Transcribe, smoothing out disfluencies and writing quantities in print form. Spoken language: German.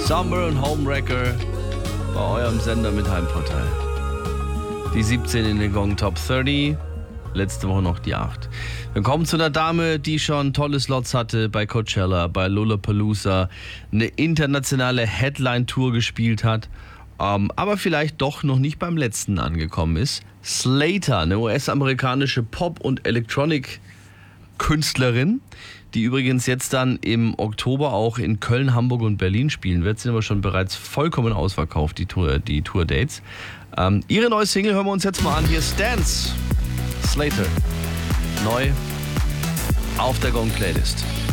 Summer und Homewrecker bei eurem Sender mit Heimvorteil. Die 17 in den Gong Top 30, letzte Woche noch die 8. Wir kommen zu einer Dame, die schon tolle Slots hatte bei Coachella, bei Lollapalooza, eine internationale Headline-Tour gespielt hat, aber vielleicht doch noch nicht beim letzten angekommen ist. Slater, eine US-amerikanische Pop- und Electronic-Künstlerin, die übrigens jetzt dann im Oktober auch in Köln, Hamburg und Berlin spielen wird, sind aber schon bereits vollkommen ausverkauft, die Tour-Dates. Ihre neue Single hören wir uns jetzt mal an. Hier ist Dance, Slater, neu auf der Gong-Playlist.